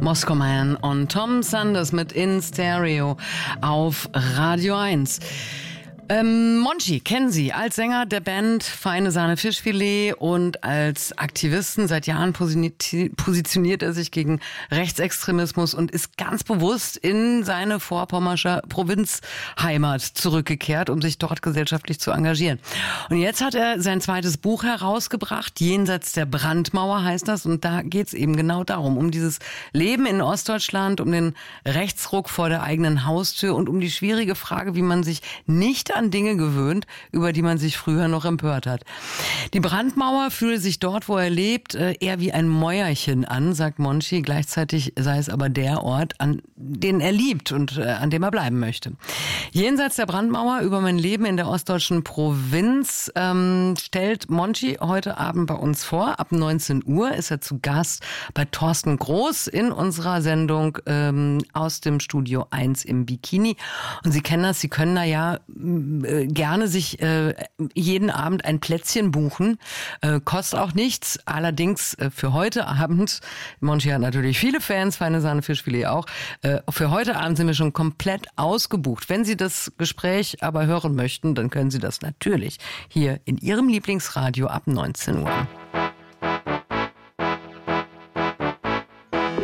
Moskau Man und Tom Sanders mit In Stereo auf Radio 1. Monchi kennen Sie als Sänger der Band Feine Sahne Fischfilet und als Aktivisten. Seit Jahren positioniert er sich gegen Rechtsextremismus und ist ganz bewusst in seine vorpommersche Provinzheimat zurückgekehrt, um sich dort gesellschaftlich zu engagieren. Und jetzt hat er sein zweites Buch herausgebracht, Jenseits der Brandmauer heißt das. Und da geht es eben genau darum, um dieses Leben in Ostdeutschland, um den Rechtsruck vor der eigenen Haustür und um die schwierige Frage, wie man sich nicht an Dinge gewöhnt, über die man sich früher noch empört hat. Die Brandmauer fühle sich dort, wo er lebt, eher wie ein Mäuerchen an, sagt Monchi. Gleichzeitig sei es aber der Ort, an den er liebt und an dem er bleiben möchte. Jenseits der Brandmauer über mein Leben in der ostdeutschen Provinz stellt Monchi heute Abend bei uns vor. Ab 19 Uhr ist er zu Gast bei Thorsten Groß in unserer Sendung aus dem Studio 1 im Bikini. Und Sie kennen das, Sie können da ja gerne sich jeden Abend ein Plätzchen buchen. Kostet auch nichts. Allerdings für heute Abend, Monchi hat natürlich viele Fans, Feine Sahne Fischfilet auch, für heute Abend sind wir schon komplett ausgebucht. Wenn Sie das Gespräch aber hören möchten, dann können Sie das natürlich hier in Ihrem Lieblingsradio ab 19 Uhr.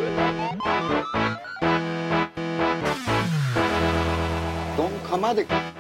Don Kamade.